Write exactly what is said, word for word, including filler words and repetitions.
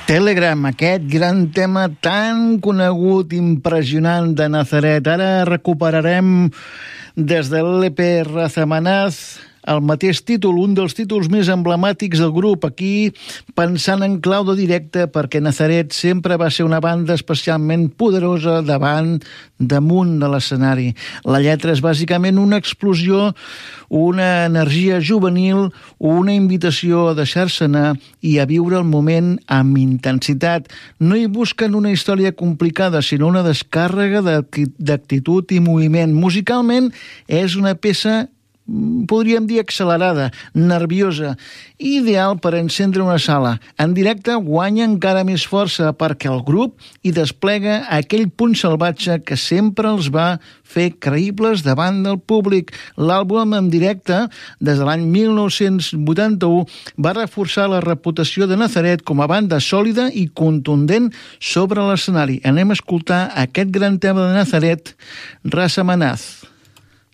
Telegram, aquest gran tema tan conegut, impressionant de Nazaret. Ara recuperarem des de l'E P Razamanaz el mateix títol, un dels títols més emblemàtics del grup, aquí pensant en clau de directe, perquè Nazaret sempre va ser una banda especialment poderosa davant, damunt de l'escenari. La lletra és bàsicament una explosió, una energia juvenil, una invitació a deixar-se anar i a viure el moment amb intensitat. No hi busquen una història complicada, sinó una descàrrega d'actitud i moviment. Musicalment és una peça, podríem dir, accelerada, nerviosa, ideal per encendre una sala. En directe guanya encara més força perquè el grup hi desplega aquell punt salvatge que sempre els va fer creïbles davant del públic. L'àlbum en directe, des de l'any mil nou-cents vuitanta-u, va reforçar la reputació de Nazaret com a banda sòlida i contundent sobre l'escenari. Anem a escoltar aquest gran tema de Nazaret, Razamanaz.